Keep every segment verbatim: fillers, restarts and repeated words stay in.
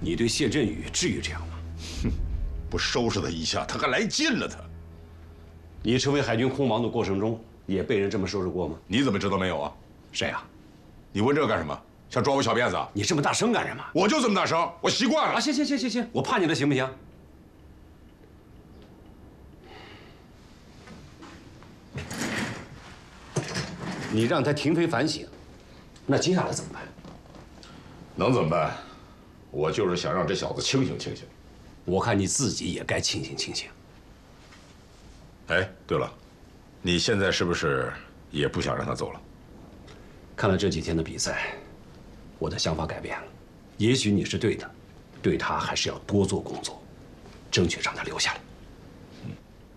你对谢振宇至于这样吗？ 哼，不收拾他一下，他还来劲了他。 你成为海军空王的过程中，也被人这么收拾过吗？ 你怎么知道没有啊？ 谁啊？ 你问这个干什么？想抓我小辫子啊？ 你这么大声干什么？ 我就这么大声，我习惯了。 啊，行行行行行，我怕你了，行不行？你让他停飞反省，那接下来怎么办？ 能怎么办？我就是想让这小子清醒清醒。 我看你自己也该清醒清醒。 哎，对了，你现在是不是也不想让他走了？ 看了这几天的比赛，我的想法改变了。也许你是对的，对他还是要多做工作，争取让他留下来。嗯。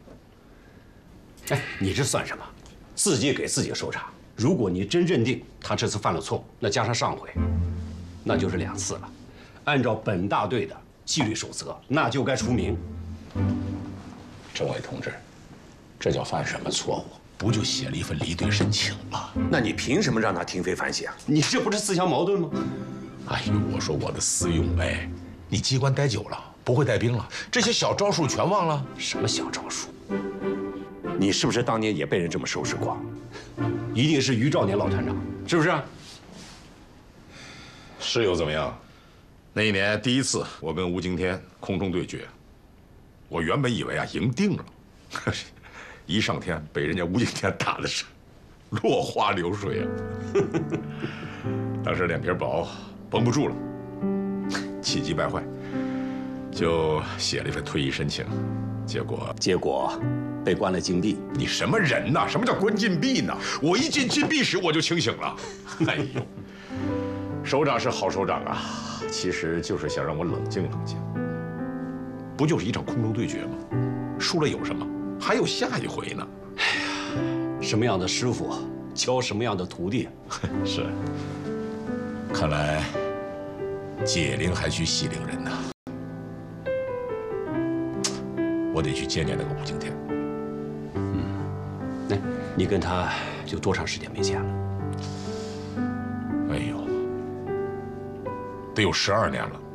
哎，你这算什么？自己给自己收场。如果你真认定他这次犯了错误，那加上上回，那就是两次了。按照本大队的纪律守则，那就该除名。 政委同志，这叫犯什么错误？不就写了一份离队申请吗？ 那你凭什么让他停飞反省啊？你这不是自相矛盾吗？ 哎呦，我说我的私用呗，你机关待久了，不会带兵了，这些小招数全忘了？ 什么小招数？你是不是当年也被人这么收拾过？一定是于兆年老团长，是不是？ 是又怎么样？那一年第一次我跟吴京天空中对决，我原本以为啊赢定了，可是一上天被人家吴京天打的是落花流水啊！当时脸皮薄，绷不住了，气急败坏，就写了一份退役申请，结果结果被关了禁闭。 你什么人呐？什么叫关禁闭呢？我一进禁闭室我就清醒了。哎呦，首长是好首长啊，其实就是想让我冷静冷静。不就是一场空中对决吗？输了有什么？还有下一回呢。 哎呀，什么样的师傅教什么样的徒弟。 是，看来解铃还需系铃人呐。我得去见见那个吴京天。 嗯，那你跟他有多长时间没见了？ 哎呦，得有十二年了。